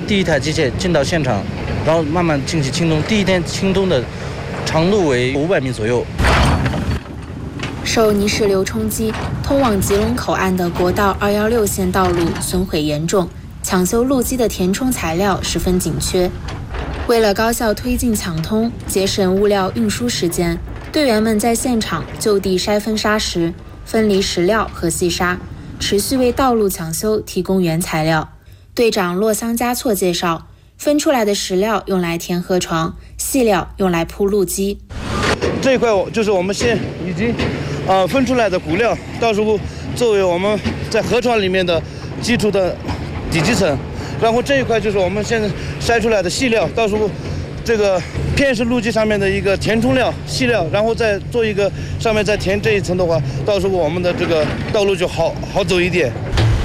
第一台机械进到现场，然后慢慢进行清通。第一天清通的长度为500米左右。 受泥石流冲击，通往吉隆口岸的国道216线道路损毁严重，抢修路基的填充材料十分紧缺。为了高效推进抢通，节省物料运输时间，队员们在现场就地筛分砂石，分离石料和细沙，持续为道路抢修提供原材料。队长洛桑加措介绍，分出来的石料用来填河床，细料用来铺路基。 这一块就是我们现已经分出来的骨料，到时候作为我们在河床里面的基础的底基层。然后这一块就是我们现在筛出来的细料，到时候这个片式路基上面的一个填充料、细料，然后再做一个上面再填这一层的话，到时候我们的这个道路就好走一点。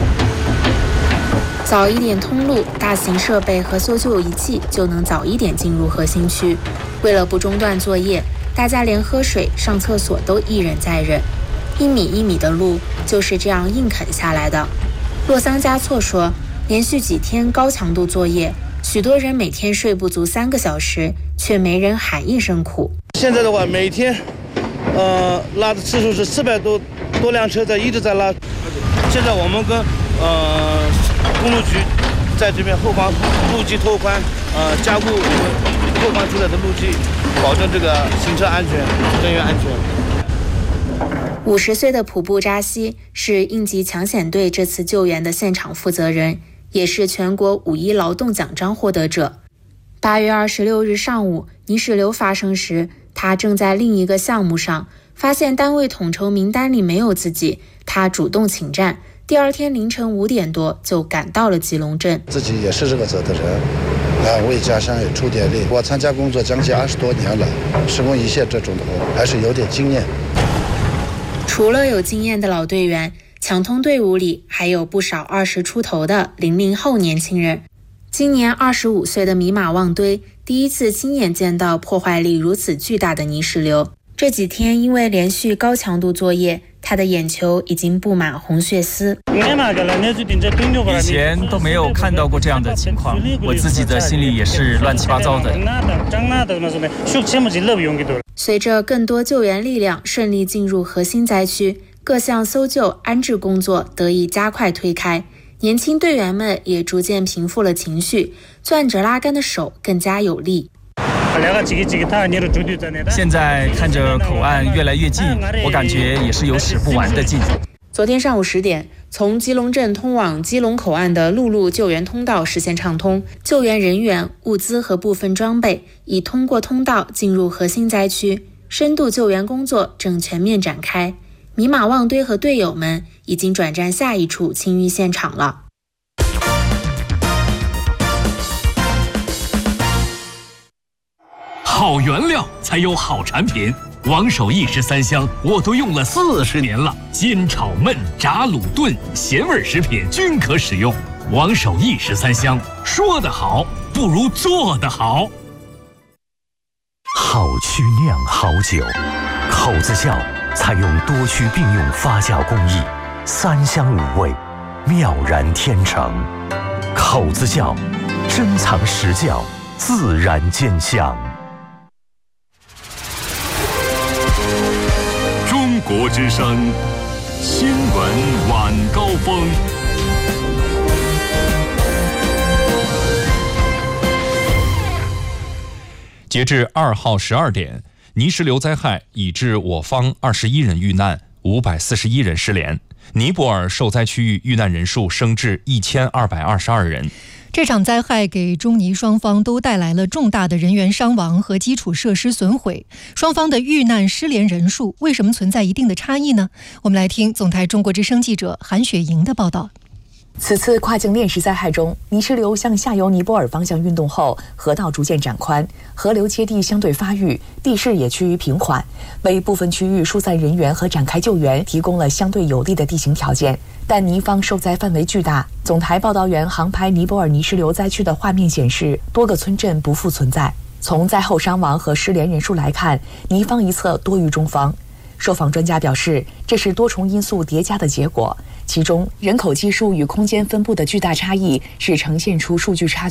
早一点通路，大型设备和搜救仪器就能早一点进入核心区。为了不中断作业，大家连喝水、上厕所都一忍再忍，1米1米的路就是这样硬啃下来的。洛桑加措说，连续几天高强度作业，许多人每天睡不足3个小时，却没人喊一声苦。 现在的话，每天拉的次数是400多辆车一直在拉。现在我们跟公路局在这边后方路基拓宽，加固拓宽出来的路基，保证这个行车安全、人员安全。 50岁的普布扎西是应急抢险队这次救援的现场负责人，也是全国5·1劳动奖章获得者。8月26日上午，泥石流发生时，他正在另一个项目上，发现单位统筹名单里没有自己，他主动请战。第二天凌晨5点多就赶到了吉隆镇。 自己也是这个责任人，为家乡也出点力。我参加工作将近20多年了，施工一线这种的还是有点经验。 除了有经验的老队员，抢通队伍里还有不少20出头的00后年轻人。今年25岁的米马旺堆第一次亲眼见到破坏力如此巨大的泥石流。这几天因为连续高强度作业，他的眼球已经布满红血丝。 以前都没有看到过这样的情况，我自己的心里也是乱七八糟的。 随着更多救援力量顺利进入核心灾区，各项搜救安置工作得以加快推开，年轻队员们也逐渐平复了情绪，攥着拉杆的手更加有力。 现在看着口岸越来越近，我感觉也是有使不完的劲。 昨天上午10点，从吉隆镇通往基隆口岸的陆路救援通道实现畅通，救援人员、物资和部分装备已通过通道进入核心灾区，深度救援工作正全面展开。米马旺堆和队友们已经转战下一处清淤现场了。 好原料才有好产品，王守义13香我都用了40年了，煎炒焖炸卤炖咸味食品均可使用。王守义13香，说得好不如做得好。 好曲酿好酒，口子窖采用多区并用发酵工艺，3香5味，妙然天成。口子窖珍藏实窖，自然兼香。 中国之声新闻晚高峰。 截至2号12点，泥石流灾害已致我方21人遇难，541人失联。尼泊尔受灾区域遇难人数升至1222人。 这场灾害给中尼双方都带来了重大的人员伤亡和基础设施损毁。双方的遇难失联人数为什么存在一定的差异呢？我们来听总台中国之声记者韩雪莹的报道。 此次跨境链石灾害中，泥石流向下游尼泊尔方向运动后，河道逐渐展宽，河流接地相对发育，地势也趋于平缓，为部分区域疏散人员和展开救援提供了相对有利的地形条件。但尼方受灾范围巨大，总台报道员航拍尼泊尔泥石流灾区的画面显示，多个村镇不复存在。从灾后伤亡和失联人数来看，尼方一侧多于中方。受访专家表示，这是多重因素叠加的结果，其中人口基数与空间分布的巨大差异是呈现出数据差距。